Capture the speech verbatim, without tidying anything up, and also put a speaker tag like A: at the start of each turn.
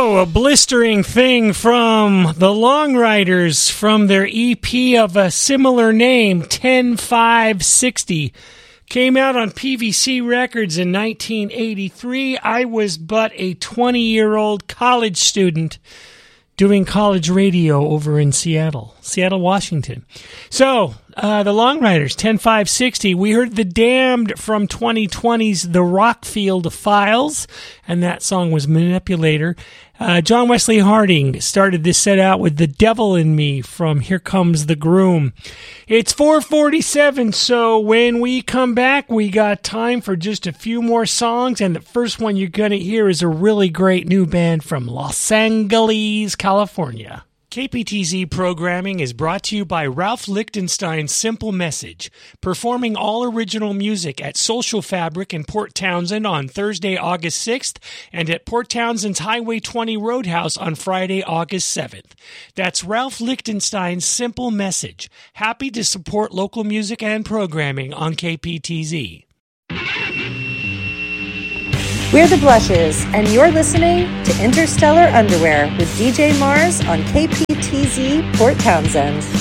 A: Oh, a blistering thing from the Long Riders from their E P of a similar name, ten five sixty. Came out on P V C Records in nineteen eighty-three. I was but a twenty-year-old college student doing college radio over in Seattle, Seattle, Washington. So, uh, the Long Riders, ten five sixty. We heard The Damned from twenty twenty's The Rockfield Files, and that song was Manipulator. Uh, John Wesley Harding started this set out with The Devil in Me from Here Comes the Groom. It's four forty-seven, so when we come back, we got time for just a few more songs, and the first one you're going to hear is a really great new band from Los Angeles, California. K P T Z programming is brought to you by Ralph Lichtenstein's Simple Message, performing all original music at Social Fabric in Port Townsend on Thursday, August sixth, and at Port Townsend's Highway twenty Roadhouse on Friday, August seventh. That's Ralph Lichtenstein's Simple Message. Happy to support local music and programming on K P T Z.
B: We're the Blushes, and you're listening to Interstellar Underwear with D J Mars on K P T Z Port Townsend.